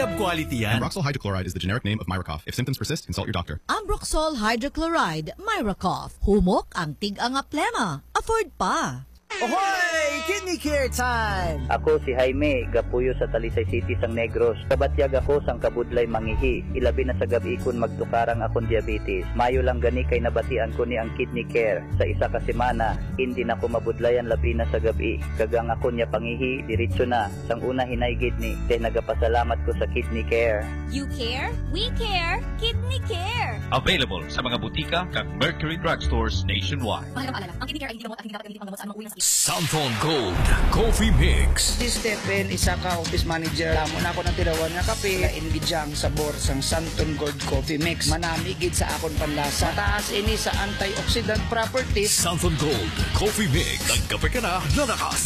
Lab quality yan. Ambroxol hydrochloride is the generic name of Myracough. If symptoms persist, consult your doctor. Ambroxol hydrochloride, Myracough. Humok ang tig-anga plema. Afford pa. Ahoy! Kidney care time! Ako si Jaime, gapuyo sa Talisay City sang Negros. Kabatyag ako sang kabudlay mangihi. Ilabi na sa gabi kun magtukarang akong diabetes. Mayo lang gani kay nabatian ko ni ang kidney care. Sa isa ka semana, hindi na ko mabudlayan labi na sa gabi. Kagang ako niya pangihi, diretso na. Sang una hinay kidney, kay nagapasalamat ko sa kidney care. You care? We care! Kidney care! Available sa mga butika kag Mercury Drugstores nationwide. Mahalagang paalala, ang kidney care ay hindi gamot at hindi dapat gamitin panggamot sa anumang uri ng sakit. Santon Gold Coffee Mix. Si Stephen, isa ka office manager. Amo na ako ng tirawan nga kape. Kainbidyang sabor sang Santon Gold Coffee Mix. Manamigid sa akon panlasa. Taas ini sa antioxidant properties. Santon Gold Coffee Mix. Nagkape ka na, lalakas.